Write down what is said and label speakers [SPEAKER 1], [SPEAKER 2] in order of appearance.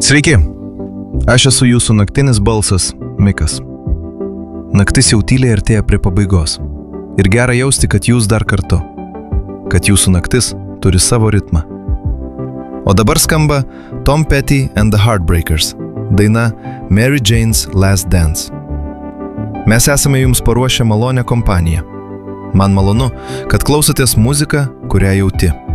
[SPEAKER 1] Sveiki, aš esu jūsų naktinis balsas, Mikas. Naktis jau tyliai artėja prie pabaigos. Ir gera jausti, kad jūs dar kartu. Kad jūsų naktis turi savo ritmą. O dabar skamba Tom Petty and the Heartbreakers, daina Mary Jane's Last Dance. Mes esame jums paruošę malonę kompaniją. Man malonu, kad klausotės muziką, kurią jauti.